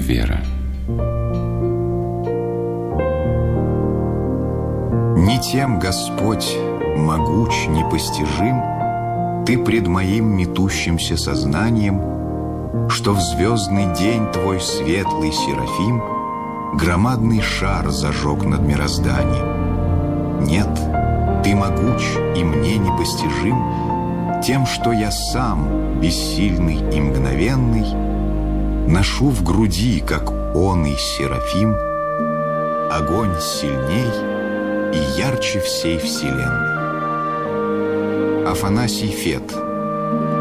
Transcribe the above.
вера. Не тем, Господь, могуч, непостижим, Ты пред моим метущимся сознанием, что в звездный день Твой светлый Серафим громадный шар зажег над мирозданием. Нет, Ты могуч и мне непостижим тем, что я сам, бессильный и мгновенный, ношу в груди, как оный Серафим, огонь сильней и ярче всей вселенной. Афанасий Фет.